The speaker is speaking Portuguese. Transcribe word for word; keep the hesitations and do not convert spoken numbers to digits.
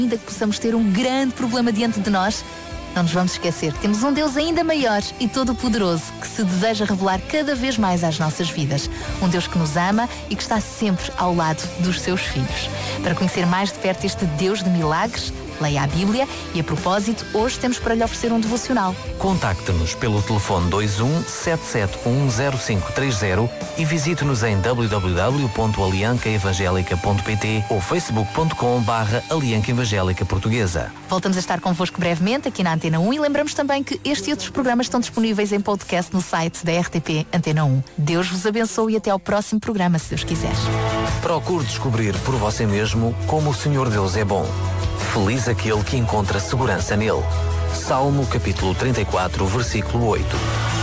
ainda que possamos ter um grande problema diante de nós, não nos vamos esquecer que temos um Deus ainda maior e todo-poderoso que se deseja revelar cada vez mais às nossas vidas. Um Deus que nos ama e que está sempre ao lado dos seus filhos. Para conhecer mais de perto este Deus de milagres, leia a Bíblia e, a propósito, hoje temos para lhe oferecer um devocional. Contacte-nos pelo telefone dois um sete sete um zero cinco três zero e visite-nos em w w w ponto alianca evangélica ponto p t ou facebook ponto com barra alianca evangélica portuguesa. Voltamos a estar convosco brevemente aqui na Antena um e lembramos também que este e outros programas estão disponíveis em podcast no site da R T P Antena um. Deus vos abençoe e até ao próximo programa, se Deus quiser. Procure descobrir por você mesmo como o Senhor Deus é bom. Feliz aquele que encontra segurança nele. Salmo capítulo trinta e quatro, versículo oito.